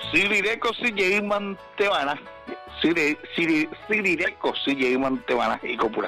Sirireko si Jeiman Tebana, Sirireko si Jeiman Tebana, y Copura,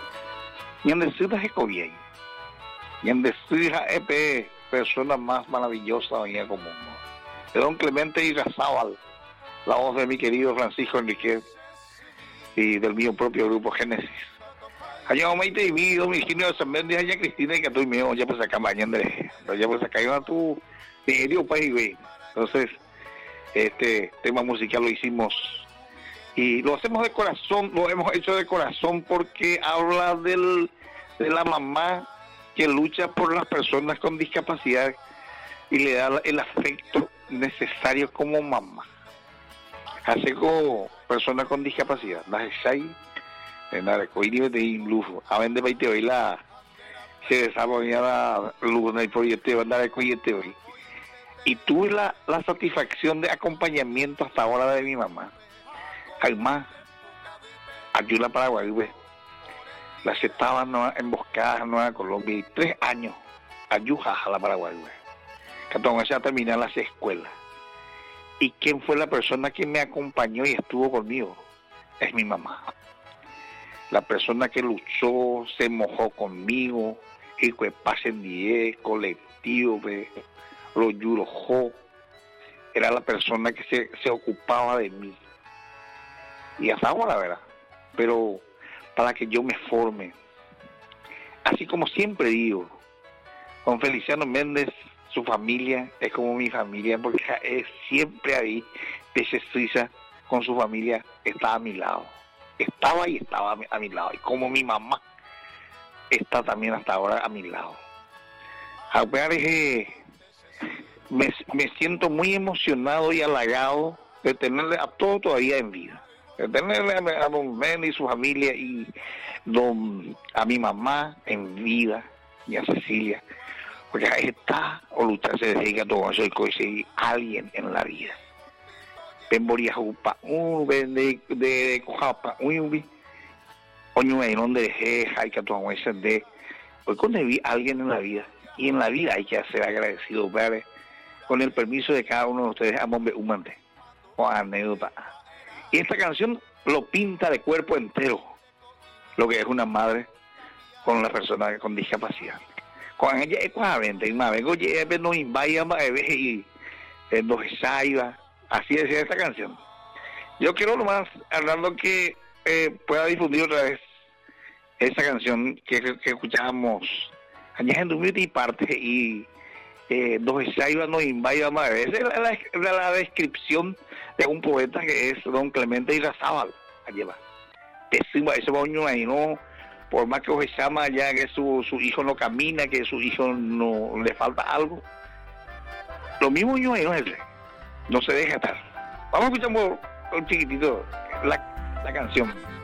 y en decir bien, y en decir persona más maravillosa venía como de don Clemente Irrazábal, la voz de mi querido Francisco Enriquez y del mío propio grupo Génesis. Allá Omeite y mi dominio de San Méndez, allá Cristina y que tú y mío, ya pues acá mañana, ya pues acá iba tu diario país, güey. Entonces, este tema musical lo hicimos y lo hacemos de corazón, lo hemos hecho de corazón porque habla de la mamá que lucha por las personas con discapacidad y le da el afecto necesario como mamá. Hace como personas con discapacidad, las hay en la coirio de lujo, a vender baite hoy la se desarrolla la luz en el proyecto de andar coyete hoy. Y tuve la satisfacción de acompañamiento hasta ahora de mi mamá. Además, ayuda a Paraguay, güey. La estaba emboscada en Nueva Colombia y 3 años ayuda a la Paraguay, güey. Que entonces a terminar las escuelas. ¿Y quién fue la persona que me acompañó y estuvo conmigo? Es mi mamá. La persona que luchó, se mojó conmigo, y que pasen 10, colectivo, lo yurojó. Era la persona que se ocupaba de mí. Y hasta ahora, la verdad. Pero para que yo me forme. Así como siempre digo, con Feliciano Méndez, su familia es como mi familia, porque es siempre ahí, desde Suiza, con su familia, estaba a mi lado. Estaba y estaba a mi lado. Y como mi mamá está también hasta ahora a mi lado. A ver, me siento muy emocionado y halagado de tenerle a todos todavía en vida. De tenerle a don Méndez y su familia y a mi mamá en vida y a Cecilia. Porque ahí está, o luchar se dedica a todo eso y conseguir alguien en la vida. Ven Boria Jupa, ven de Cojapa, oño en donde dejé, hay que tomar ese de. Hoy conseguí alguien en la vida, y en la vida hay que ser agradecido, ¿vale? Con el permiso de cada uno de ustedes, a Bombe Humante, o anécdota. Y esta canción lo pinta de cuerpo entero, lo que es una madre con la persona con discapacidad. Con ella es cuavente, y más vengo ya no invaya más y nos saiba, así decía esta canción. Yo quiero nomás hablando que pueda difundir otra vez esa canción que escuchábamos allá en 2000 y parte y nos saiba no invaya más. Esa es la descripción de un poeta que es don Clemente Irrazábal. Allí va. Ese baño ahí no. Por más que se llama ya que su hijo no camina, que su hijo no le falta algo. Lo mismo yo no se deja estar. Vamos a escuchar un chiquitito la canción.